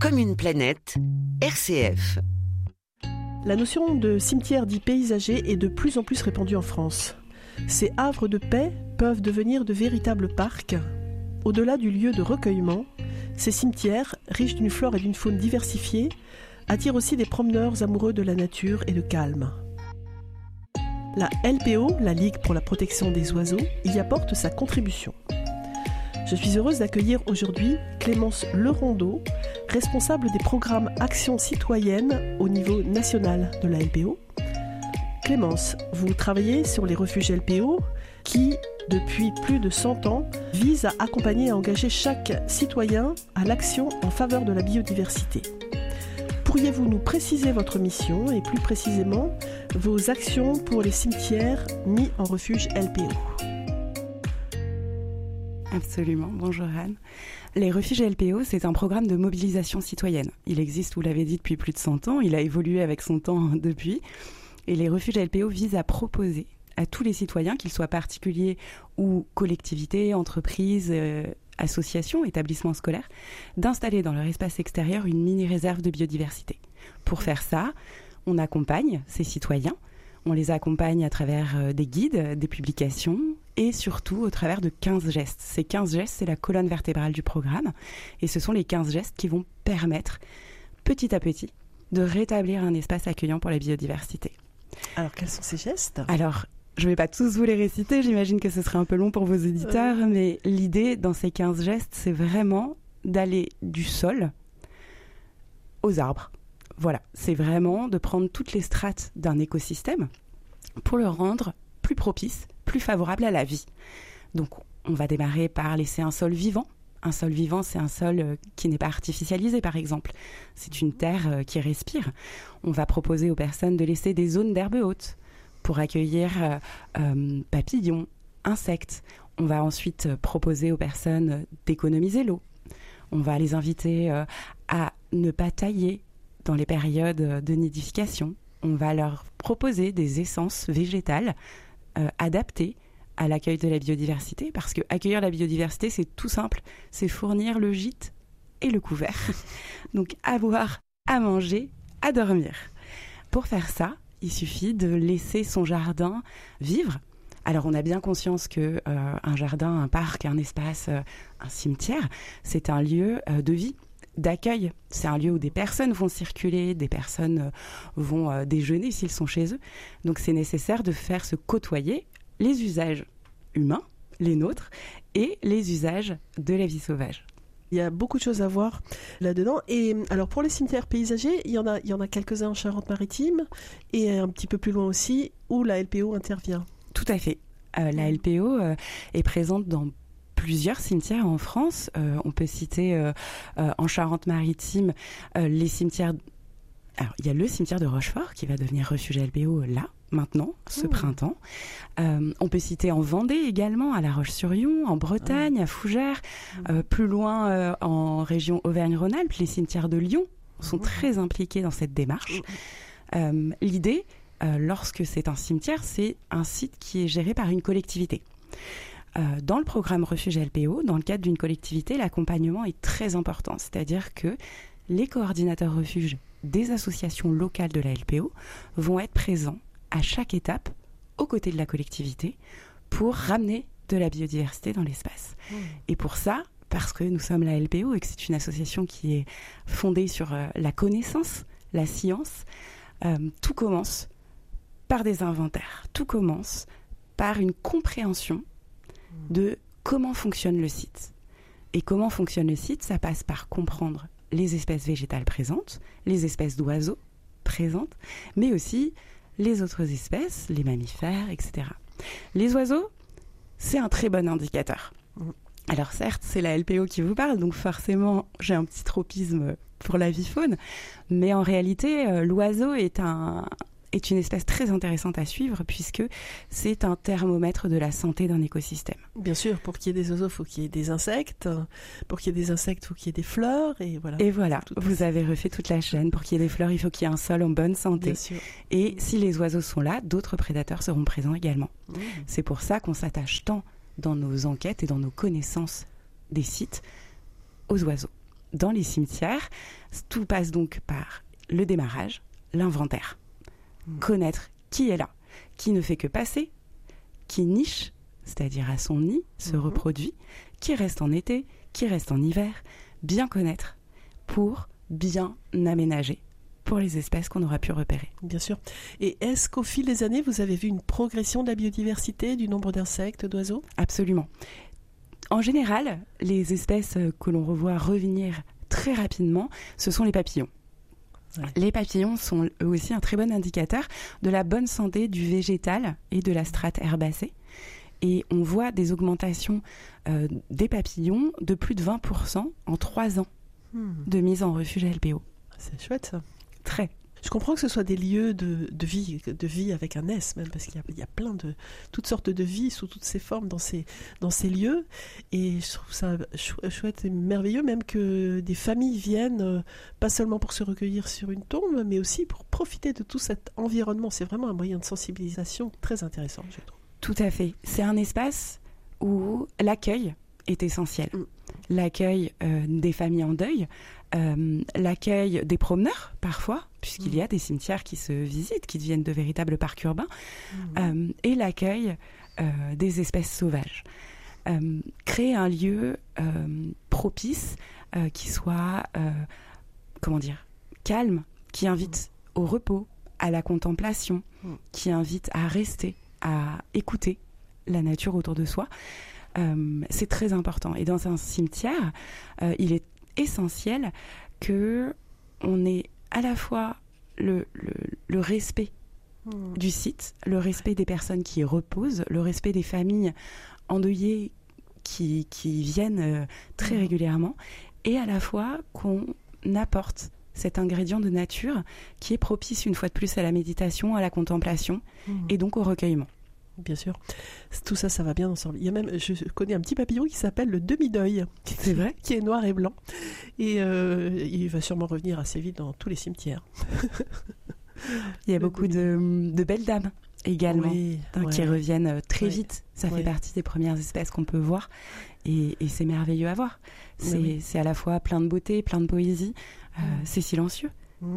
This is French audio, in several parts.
comme une planète, RCF. La notion de cimetière dit paysager est de plus en plus répandue en France. Ces havres de paix peuvent devenir de véritables parcs. Au-delà du lieu de recueillement, ces cimetières, riches d'une flore et d'une faune diversifiées, attirent aussi des promeneurs amoureux de la nature et de calme. La LPO, la Ligue pour la protection des oiseaux, y apporte sa contribution. Je suis heureuse d'accueillir aujourd'hui Clémence Lerondeau, responsable des programmes Action citoyenne au niveau national de la LPO. Clémence, vous travaillez sur les refuges LPO qui, depuis plus de 100 ans, visent à accompagner et à engager chaque citoyen à l'action en faveur de la biodiversité. Pourriez-vous nous préciser votre mission et plus précisément vos actions pour les cimetières mis en refuge LPO ? Absolument, bonjour Anne. Les refuges LPO, c'est un programme de mobilisation citoyenne. Il existe, vous l'avez dit, depuis plus de 100 ans, il a évolué avec son temps depuis. Et les refuges LPO visent à proposer à tous les citoyens, qu'ils soient particuliers ou collectivités, entreprises, associations, établissements scolaires, d'installer dans leur espace extérieur une mini-réserve de biodiversité. Pour faire ça, on accompagne ces citoyens, on les accompagne à travers des guides, des publications et surtout au travers de 15 gestes. Ces 15 gestes, c'est la colonne vertébrale du programme et ce sont les 15 gestes qui vont permettre petit à petit de rétablir un espace accueillant pour la biodiversité. Alors, quels sont ces gestes ? Alors, je ne vais pas tous vous les réciter, j'imagine que ce serait un peu long pour vos auditeurs, mais l'idée dans ces 15 gestes, c'est vraiment d'aller du sol aux arbres. Voilà, c'est vraiment de prendre toutes les strates d'un écosystème pour le rendre plus propice, plus favorable à la vie. Donc, on va démarrer par laisser un sol vivant. Un sol vivant, c'est un sol qui n'est pas artificialisé, par exemple. C'est une terre qui respire. On va proposer aux personnes de laisser des zones d'herbe haute pour accueillir papillons, insectes. On va ensuite proposer aux personnes d'économiser l'eau. On va les inviter à ne pas tailler dans les périodes de nidification. On va leur proposer des essences végétales adaptées à l'accueil de la biodiversité, parce que accueillir la biodiversité, c'est tout simple, c'est fournir le gîte et le couvert. Donc avoir à manger, à dormir. Pour faire ça, il suffit de laisser son jardin vivre. Alors on a bien conscience que un jardin, un parc, un espace, un cimetière, c'est un lieu de vie, d'accueil. C'est un lieu où des personnes vont circuler, des personnes vont déjeuner s'ils sont chez eux. Donc c'est nécessaire de faire se côtoyer les usages humains, les nôtres, et les usages de la vie sauvage. Il y a beaucoup de choses à voir là-dedans. Et alors pour les cimetières paysagers, il y en a quelques-uns en Charente-Maritime et un petit peu plus loin aussi où la LPO intervient. Tout à fait. La LPO est présente dans plusieurs cimetières en France. On peut citer en Charente-Maritime les cimetières. Alors, il y a le cimetière de Rochefort qui va devenir refuge LPO là, maintenant, ce printemps. On peut citer en Vendée également, à La Roche-sur-Yon, en Bretagne, à Fougères. Plus loin, en région Auvergne-Rhône-Alpes, les cimetières de Lyon sont très impliqués dans cette démarche. L'idée, lorsque c'est un cimetière, c'est un site qui est géré par une collectivité. Dans le programme Refuge LPO, dans le cadre d'une collectivité, l'accompagnement est très important. C'est-à-dire que les coordinateurs refuges des associations locales de la LPO vont être présents à chaque étape aux côtés de la collectivité pour ramener de la biodiversité dans l'espace. Et pour ça, parce que nous sommes la LPO et que c'est une association qui est fondée sur la connaissance, la science, tout commence par des inventaires. Tout commence par une compréhension de comment fonctionne le site. Et comment fonctionne le site, ça passe par comprendre les espèces végétales présentes, les espèces d'oiseaux présentes, mais aussi les autres espèces, les mammifères, etc. Les oiseaux, c'est un très bon indicateur. Alors certes, c'est la LPO qui vous parle, donc forcément, j'ai un petit tropisme pour la vie faune, mais en réalité, l'oiseau est une espèce très intéressante à suivre puisque c'est un thermomètre de la santé d'un écosystème. Bien sûr, pour qu'il y ait des oiseaux, il faut qu'il y ait des insectes. Pour qu'il y ait des insectes, il faut qu'il y ait des fleurs. Et voilà. Et voilà, vous avez refait toute la chaîne. Pour qu'il y ait des fleurs, il faut qu'il y ait un sol en bonne santé. Bien sûr. Et si les oiseaux sont là, d'autres prédateurs seront présents également. C'est pour ça qu'on s'attache tant dans nos enquêtes et dans nos connaissances des sites aux oiseaux. dans les cimetières, tout passe donc par le démarrage, l'inventaire. Connaître qui est là, qui ne fait que passer, qui niche, c'est-à-dire à son nid, se reproduit, qui reste en été, qui reste en hiver, bien connaître pour bien aménager pour les espèces qu'on aura pu repérer. Bien sûr. Et est-ce qu'au fil des années, vous avez vu une progression de la biodiversité, du nombre d'insectes, d'oiseaux ? Absolument. En général, les espèces que l'on revoit revenir très rapidement, ce sont les papillons. Ouais. Les papillons sont eux aussi un très bon indicateur de la bonne santé du végétal et de la strate herbacée. Et on voit des augmentations des papillons de plus de 20% en 3 ans de mise en refuge LPO. C'est chouette ça. Très. Je comprends que ce soit des lieux de vie avec un S même, parce qu'il y a plein de toutes sortes de vies sous toutes ces formes dans ces lieux. Et je trouve ça chouette et merveilleux même que des familles viennent, pas seulement pour se recueillir sur une tombe, mais aussi pour profiter de tout cet environnement. C'est vraiment un moyen de sensibilisation très intéressant, je trouve. Tout à fait. C'est un espace où l'accueil est essentiel. L'accueil des familles en deuil, l'accueil des promeneurs parfois, puisqu'il y a des cimetières qui se visitent, qui deviennent de véritables parcs urbains, et l'accueil des espèces sauvages. Créer un lieu propice qui soit, calme, qui invite au repos, à la contemplation, qui invite à rester, à écouter la nature autour de soi. C'est très important. Et dans un cimetière, il est essentiel qu'on ait à la fois le respect du site, le respect des personnes qui y reposent, le respect des familles endeuillées qui viennent très régulièrement, et à la fois qu'on apporte cet ingrédient de nature qui est propice une fois de plus à la méditation, à la contemplation et donc au recueillement. Bien sûr. Tout ça, ça va bien ensemble. Il y a même, je connais un petit papillon qui s'appelle le demi-deuil. C'est vrai ? Qui est noir et blanc. Et il va sûrement revenir assez vite dans tous les cimetières. Il y a beaucoup de belles dames également qui reviennent très vite. Ça fait partie des premières espèces qu'on peut voir. Et c'est merveilleux à voir. C'est à la fois plein de beauté, plein de poésie. C'est silencieux.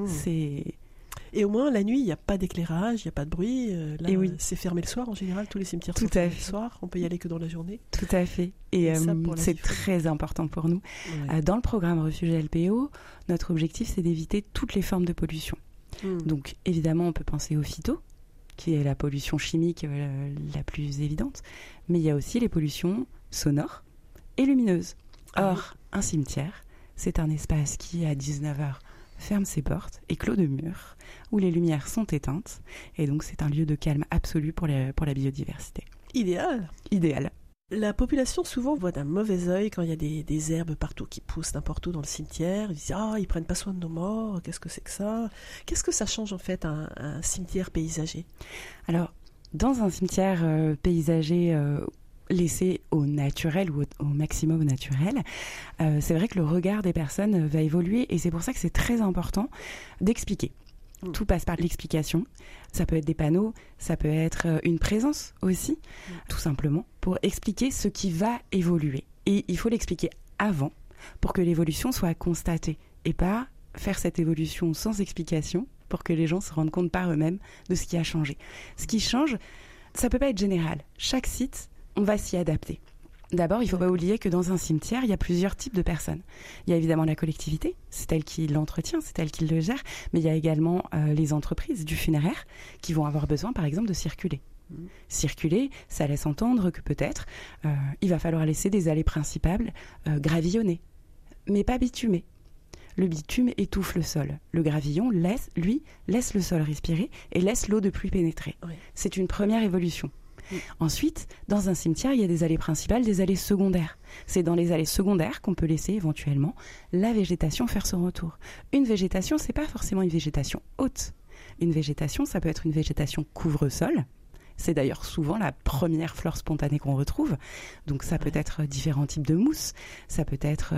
Et au moins, la nuit, il n'y a pas d'éclairage, il n'y a pas de bruit. Là, c'est fermé le soir en général. Tous les cimetières sont fermés le soir. On peut y aller que dans la journée. Tout à fait. Et c'est très important pour nous. Dans le programme Refuge LPO, notre objectif, c'est d'éviter toutes les formes de pollution. Donc, évidemment, on peut penser au phyto, qui est la pollution chimique la plus évidente. Mais il y a aussi les pollutions sonores et lumineuses. Or, un cimetière, c'est un espace qui, à 19h, ferme ses portes et clôt de murs, où les lumières sont éteintes. Et donc, c'est un lieu de calme absolu pour la biodiversité. Idéal. Idéal. La population, souvent, voit d'un mauvais œil quand il y a des herbes partout qui poussent n'importe où dans le cimetière. Ils disent « Ah, ils prennent pas soin de nos morts, qu'est-ce que c'est que ça ?» Qu'est-ce que ça change, en fait, un cimetière paysager ? Alors, dans un cimetière paysager laissé au naturel ou au maximum au naturel, c'est vrai que le regard des personnes va évoluer, et c'est pour ça que c'est très important d'expliquer. Tout passe par l'explication. Ça peut être des panneaux, ça peut être une présence aussi, tout simplement, pour expliquer ce qui va évoluer. Et il faut l'expliquer avant pour que l'évolution soit constatée, et pas faire cette évolution sans explication pour que les gens se rendent compte par eux-mêmes de ce qui a changé. Ce qui change, ça peut pas être général. Chaque site, on va s'y adapter. D'abord, il ne faut pas oublier que dans un cimetière, il y a plusieurs types de personnes. Il y a évidemment la collectivité, c'est elle qui l'entretient, c'est elle qui le gère, mais il y a également les entreprises du funéraire qui vont avoir besoin, par exemple, de circuler. Circuler, ça laisse entendre que peut-être il va falloir laisser des allées principales gravillonnées, mais pas bitumées. Le bitume étouffe le sol. Le gravillon laisse le sol respirer et laisse l'eau de pluie pénétrer. Oui. C'est une première évolution. Ensuite, dans un cimetière, il y a des allées principales, des allées secondaires. C'est dans les allées secondaires qu'on peut laisser éventuellement la végétation faire son retour. Une végétation, c'est pas forcément une végétation haute. Une végétation, ça peut être une végétation couvre-sol. C'est d'ailleurs souvent la première flore spontanée qu'on retrouve. Donc ça peut être différents types de mousses, ça peut être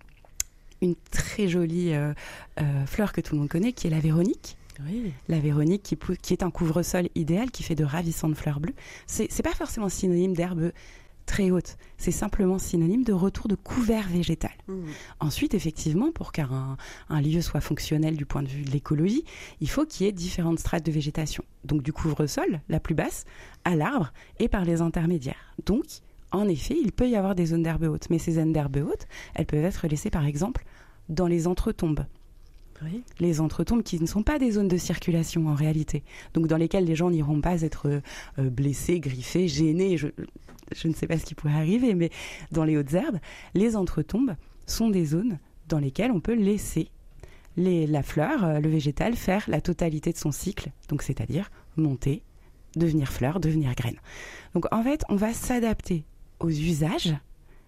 une très jolie fleur que tout le monde connaît, qui est la véronique. Oui. La véronique qui est un couvre-sol idéal, qui fait de ravissantes fleurs bleues. C'est pas forcément synonyme d'herbe très haute. C'est simplement synonyme de retour de couvert végétal. Ensuite, effectivement, pour qu'un lieu soit fonctionnel du point de vue de l'écologie, il faut qu'il y ait différentes strates de végétation. Donc du couvre-sol, la plus basse, à l'arbre et par les intermédiaires. Donc, en effet, il peut y avoir des zones d'herbe haute. Mais ces zones d'herbe haute, elles peuvent être laissées, par exemple, dans les entretombes. Oui. Les entretombes qui ne sont pas des zones de circulation en réalité, donc dans lesquelles les gens n'iront pas être blessés, griffés, gênés, je ne sais pas ce qui pourrait arriver, mais dans les hautes herbes, les entretombes sont des zones dans lesquelles on peut laisser la fleur, le végétal, faire la totalité de son cycle, donc c'est-à-dire monter, devenir fleur, devenir graine. Donc en fait, on va s'adapter aux usages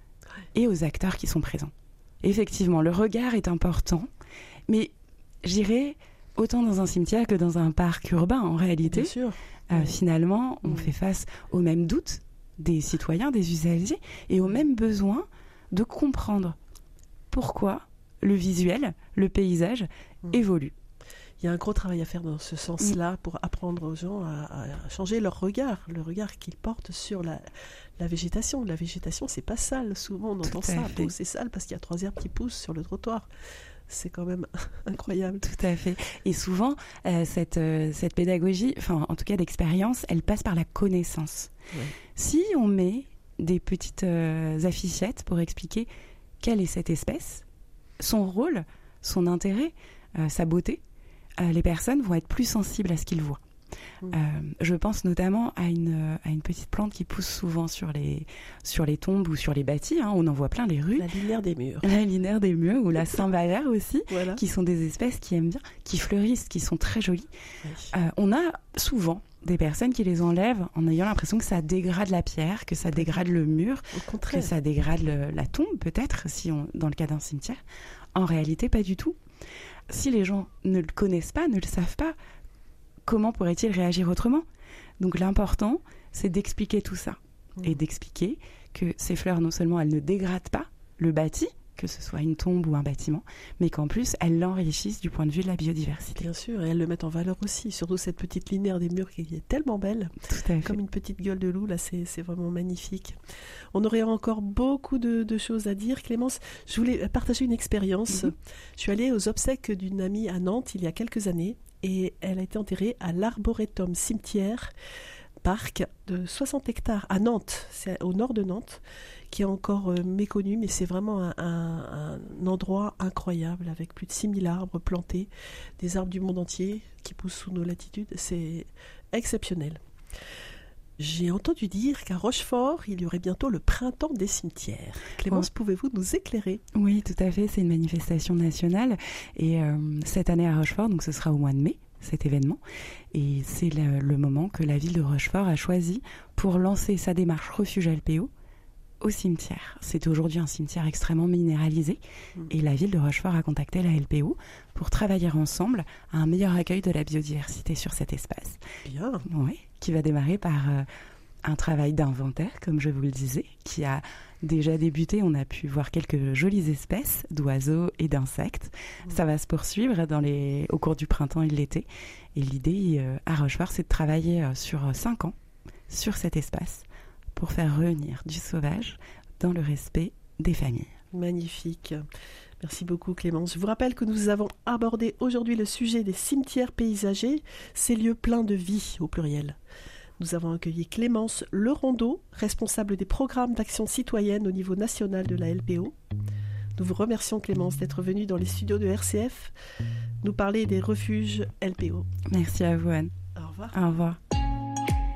et aux acteurs qui sont présents. Effectivement, le regard est important, mais j'irais autant dans un cimetière que dans un parc urbain en réalité. Bien sûr. Finalement, on fait face aux mêmes doutes des citoyens, des usagers, et aux mêmes besoins de comprendre pourquoi le visuel, le paysage évolue. Il y a un gros travail à faire dans ce sens-là pour apprendre aux gens à changer leur regard, le regard qu'ils portent sur la végétation. La végétation, c'est pas sale. Souvent, on entend ça. Oh, c'est sale parce qu'il y a 3 herbes qui poussent sur le trottoir. C'est quand même incroyable. Tout à fait. Et souvent, cette pédagogie, enfin, en tout cas d'expérience, elle passe par la connaissance. Ouais. Si on met des petites affichettes pour expliquer quelle est cette espèce, son rôle, son intérêt, sa beauté, les personnes vont être plus sensibles à ce qu'ils voient. Je pense notamment à une petite plante qui pousse souvent sur les tombes ou sur les bâtis, hein, on en voit plein les rues. La linaire des murs. La linaire des murs ou la Saint-Valère aussi, voilà. Qui sont des espèces qui aiment bien, qui fleurissent, qui sont très jolies. Oui. On a souvent des personnes qui les enlèvent en ayant l'impression que ça dégrade la pierre, que ça dégrade le mur, que ça dégrade la tombe peut-être, dans le cas d'un cimetière. En réalité, pas du tout. Si les gens ne le connaissent pas, ne le savent pas, comment pourraient-ils réagir autrement ? Donc l'important, c'est d'expliquer tout ça. Et d'expliquer que ces fleurs, non seulement elles ne dégradent pas le bâti, que ce soit une tombe ou un bâtiment, mais qu'en plus, elles l'enrichissent du point de vue de la biodiversité. Bien sûr, et elles le mettent en valeur aussi, surtout cette petite linière des murs qui est tellement belle. Tout à fait. Comme une petite gueule de loup, là, c'est vraiment magnifique. On aurait encore beaucoup de choses à dire. Clémence, je voulais partager une expérience. Je suis allée aux obsèques d'une amie à Nantes il y a quelques années, et elle a été enterrée à l'Arboretum cimetière, parc de 60 hectares à Nantes, c'est au nord de Nantes, qui est encore méconnu, mais c'est vraiment un endroit incroyable avec plus de 6000 arbres plantés, des arbres du monde entier qui poussent sous nos latitudes, c'est exceptionnel. J'ai entendu dire qu'à Rochefort, il y aurait bientôt le printemps des cimetières. Clémence, pouvez-vous nous éclairer ? Oui, tout à fait, c'est une manifestation nationale et cette année à Rochefort, donc ce sera au mois de mai, cet événement, et c'est le moment que la ville de Rochefort a choisi pour lancer sa démarche refuge LPO au cimetière. C'est aujourd'hui un cimetière extrêmement minéralisé et la ville de Rochefort a contacté la LPO pour travailler ensemble à un meilleur accueil de la biodiversité sur cet espace. Bien. Oui, qui va démarrer par un travail d'inventaire, comme je vous le disais, qui a déjà débuté. On a pu voir quelques jolies espèces d'oiseaux et d'insectes. Ça va se poursuivre au cours du printemps et de l'été. Et l'idée à Rochefort, c'est de travailler sur 5 ans sur cet espace pour faire revenir du sauvage dans le respect des familles. Magnifique. Merci beaucoup Clémence. Je vous rappelle que nous avons abordé aujourd'hui le sujet des cimetières paysagers, ces lieux pleins de vie au pluriel. Nous avons accueilli Clémence Lerondeau, responsable des programmes d'action citoyenne au niveau national de la LPO. Nous vous remercions Clémence d'être venue dans les studios de RCF nous parler des refuges LPO. Merci à vous Anne. Au revoir. Au revoir.